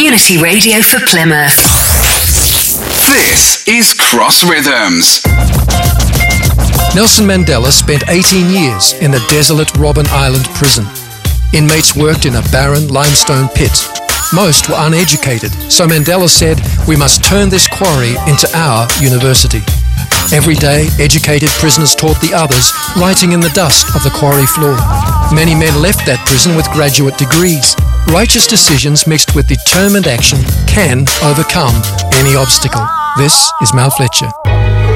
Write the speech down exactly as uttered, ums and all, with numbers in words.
Community radio for Plymouth. This is Cross Rhythms. Nelson Mandela spent eighteen years in the desolate Robben Island prison. Inmates worked in a barren limestone pit. Most were uneducated, so Mandela said, "We must turn this quarry into our university." Every day, educated prisoners taught the others, writing in the dust of the quarry floor. Many men left that prison with graduate degrees. Righteous decisions mixed with determined action can overcome any obstacle. This is Mal Fletcher.